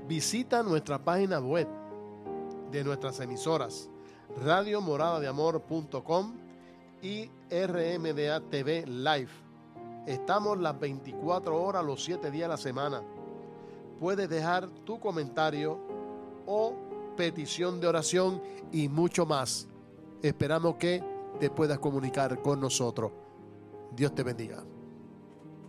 Visita nuestra página web de nuestras emisoras radiomoradadeamor.com y RMDA TV Live. Estamos las 24 horas, los 7 días de la semana. Puedes dejar tu comentario o petición de oración y mucho más. Esperamos que te puedas comunicar con nosotros. Dios te bendiga.